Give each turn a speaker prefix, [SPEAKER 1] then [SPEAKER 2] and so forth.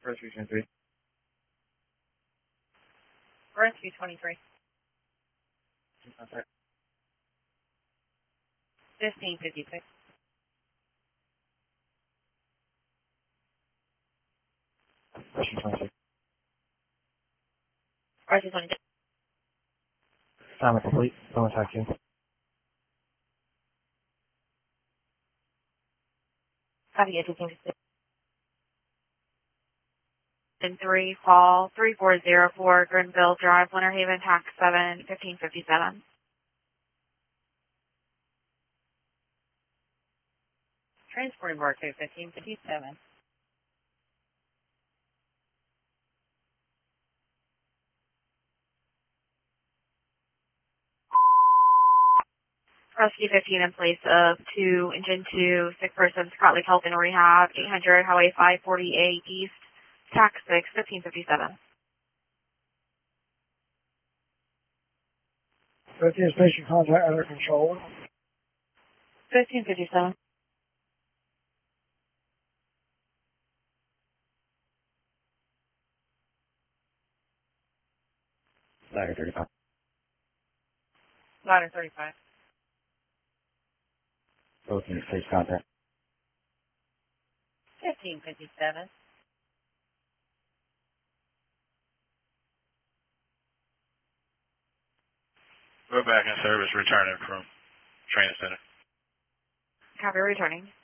[SPEAKER 1] Rescue 23.
[SPEAKER 2] Rescue 23.
[SPEAKER 1] Contact.
[SPEAKER 2] 1556.
[SPEAKER 1] Rescue 26.
[SPEAKER 2] Rescue 26.
[SPEAKER 1] Assignment complete. Contact you.
[SPEAKER 2] Copy, 1556. And 3, Fall 3404, Grenville Drive, Winter Haven, Tax 7, 1557. Transporting Bar 2, 1557. Rescue 15 in place of 2, Engine 2, sick person, Scott Lake Health and Rehab, 800 Highway 548 East, Tax 6, 1557.
[SPEAKER 1] 13 station contact under control.
[SPEAKER 2] 1557.
[SPEAKER 1] Ladder 35.
[SPEAKER 2] Ladder 35.
[SPEAKER 1] Both units place contact.
[SPEAKER 2] 1557.
[SPEAKER 3] We're back in service, returning from training center.
[SPEAKER 2] Copy, returning.